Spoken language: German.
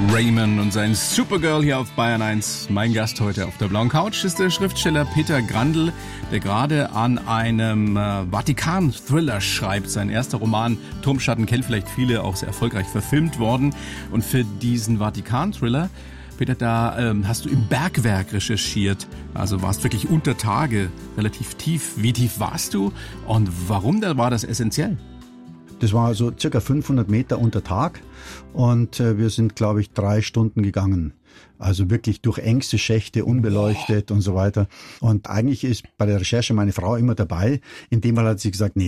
Raymond und sein Supergirl hier auf Bayern 1. Mein Gast heute auf der blauen Couch ist der Schriftsteller Peter Grandl, der gerade an einem Vatikan-Thriller schreibt. Sein erster Roman Turmschatten kennt vielleicht viele, auch sehr erfolgreich verfilmt worden. Und für diesen Vatikan-Thriller, Peter, da hast du im Bergwerk recherchiert. Also warst wirklich unter Tage, relativ tief. Wie tief warst du und warum war das essentiell? Das war so circa 500 Meter unter Tag und wir sind, glaube ich, 3 Stunden gegangen. Also wirklich durch engste Schächte, unbeleuchtet und so weiter. Und eigentlich ist bei der Recherche meine Frau immer dabei. In dem Fall hat sie gesagt, nee,